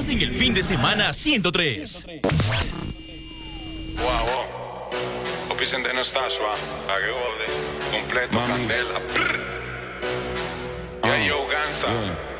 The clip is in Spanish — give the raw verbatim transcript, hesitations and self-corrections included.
en el fin de semana ciento tres. Wow, wow. Vicente no está suave. La que gode. Completo, Mami. candela. Prr. Ah, Ya yo, Gansa. yeah.